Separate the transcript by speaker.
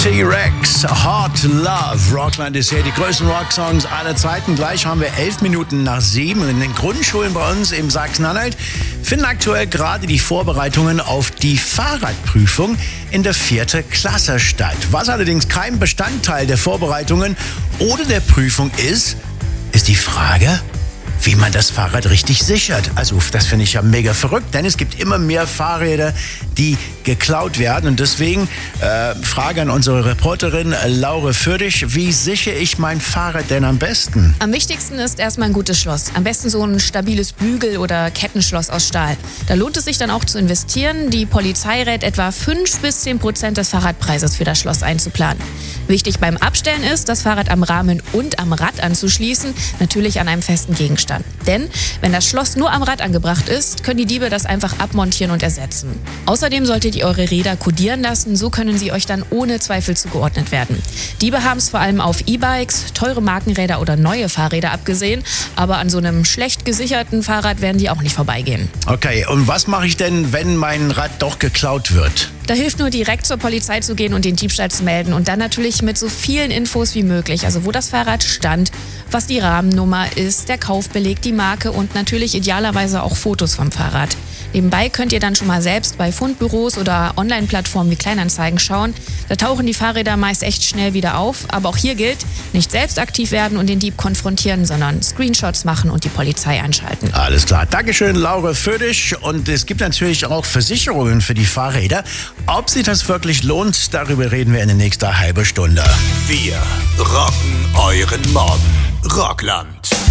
Speaker 1: T-Rex, Hard Love. Rockland ist hier die größten Rocksongs aller Zeiten. Gleich haben wir 11 Minuten nach 7. Und in den Grundschulen bei uns im Sachsen-Anhalt finden aktuell gerade die Vorbereitungen auf die Fahrradprüfung in der 4. Klasse statt. Was allerdings kein Bestandteil der Vorbereitungen oder der Prüfung ist die Frage, wie man das Fahrrad richtig sichert. Also das finde ich ja mega verrückt, denn es gibt immer mehr Fahrräder, die geklaut werden. Und deswegen Frage an unsere Reporterin Laure Fürdig, wie sichere ich mein Fahrrad denn am besten?
Speaker 2: Am wichtigsten ist erstmal ein gutes Schloss. Am besten so ein stabiles Bügel- oder Kettenschloss aus Stahl. Da lohnt es sich dann auch zu investieren. Die Polizei rät etwa 5-10% des Fahrradpreises für das Schloss einzuplanen. Wichtig beim Abstellen ist, das Fahrrad am Rahmen und am Rad anzuschließen, natürlich an einem festen Gegenstand. Denn wenn das Schloss nur am Rad angebracht ist, können die Diebe das einfach abmontieren und ersetzen. Außerdem solltet ihr eure Räder kodieren lassen, so können sie euch dann ohne Zweifel zugeordnet werden. Diebe haben es vor allem auf E-Bikes, teure Markenräder oder neue Fahrräder abgesehen, aber an so einem schlecht gesicherten Fahrrad werden die auch nicht vorbeigehen.
Speaker 1: Okay, und was mache ich denn, wenn mein Rad doch geklaut wird?
Speaker 2: Da hilft nur direkt zur Polizei zu gehen und den Diebstahl zu melden und dann natürlich mit so vielen Infos wie möglich. Also wo das Fahrrad stand, was die Rahmennummer ist, der Kaufbeleg, die Marke und natürlich idealerweise auch Fotos vom Fahrrad. Nebenbei könnt ihr dann schon mal selbst bei Fundbüros oder Online-Plattformen wie Kleinanzeigen schauen. Da tauchen die Fahrräder meist echt schnell wieder auf. Aber auch hier gilt, nicht selbst aktiv werden und den Dieb konfrontieren, sondern Screenshots machen und die Polizei einschalten.
Speaker 1: Alles klar. Dankeschön, Laure Fürdig. Und es gibt natürlich auch Versicherungen für die Fahrräder. Ob sich das wirklich lohnt, darüber reden wir in der nächsten halben Stunde.
Speaker 3: Wir rocken euren Morgen. Rockland.